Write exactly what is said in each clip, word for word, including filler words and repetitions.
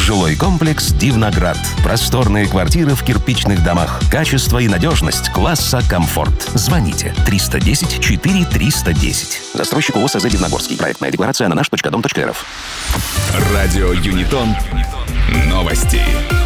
Жилой комплекс «Дивноград». Просторные квартиры в кирпичных домах. Качество и надежность класса комфорт. Звоните триста десять четыре триста десять. Застройщик ООО «СЗ Дивногорский». Проектная декларация на наш точка дом точка рф. Радио Юнитон. Новости.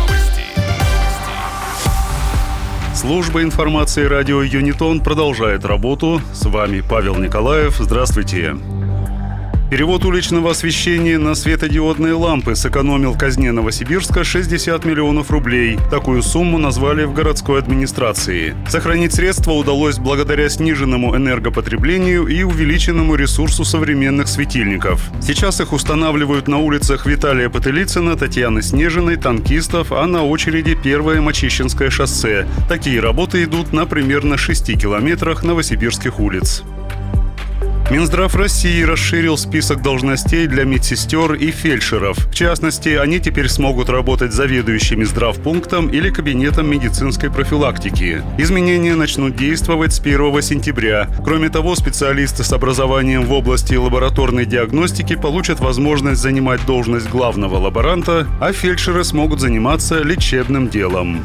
Служба информации радио Юнитон продолжает работу. С вами Павел Николаев. Здравствуйте. Перевод уличного освещения на светодиодные лампы сэкономил казне Новосибирска шестьдесят миллионов рублей. Такую сумму назвали в городской администрации. Сохранить средства удалось благодаря сниженному энергопотреблению и увеличенному ресурсу современных светильников. Сейчас их устанавливают на улицах Виталия Потылицына, Татьяны Снежиной, танкистов, а на очереди Первое Мачищинское шоссе. Такие работы идут на примерно шести километрах новосибирских улиц. Минздрав России расширил список должностей для медсестер и фельдшеров. В частности, они теперь смогут работать заведующими здравпунктом или кабинетом медицинской профилактики. Изменения начнут действовать с первого сентября. Кроме того, специалисты с образованием в области лабораторной диагностики получат возможность занимать должность главного лаборанта, а фельдшеры смогут заниматься лечебным делом.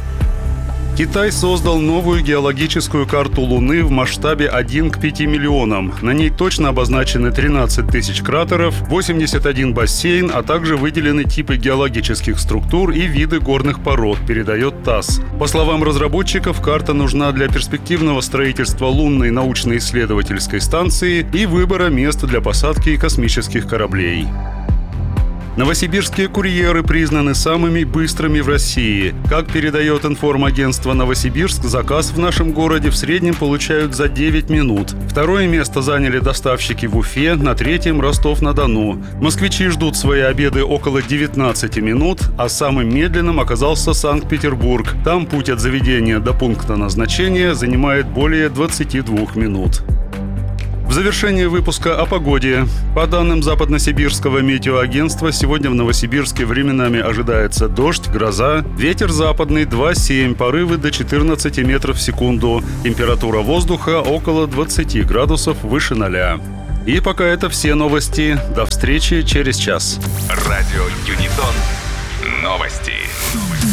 Китай создал новую геологическую карту Луны в масштабе один к пяти миллионам. На ней точно обозначены тринадцать тысяч кратеров, восемьдесят один бассейн, а также выделены типы геологических структур и виды горных пород, передает ТАСС. По словам разработчиков, карта нужна для перспективного строительства лунной научно-исследовательской станции и выбора места для посадки космических кораблей. Новосибирские курьеры признаны самыми быстрыми в России. Как передает информагентство «Новосибирск», заказ в нашем городе в среднем получают за девять минут. Второе место заняли доставщики в Уфе, на третьем – Ростов-на-Дону. Москвичи ждут свои обеды около девятнадцати минут, а самым медленным оказался Санкт-Петербург. Там путь от заведения до пункта назначения занимает более двадцати двух минут. В завершение выпуска о погоде. По данным Западносибирского метеоагентства, сегодня в Новосибирске временами ожидается дождь, гроза, ветер западный два семь, порывы до четырнадцати метров в секунду, температура воздуха около двадцати градусов выше ноля. И пока это все новости. До встречи через час. Радио Юнитон. Новости.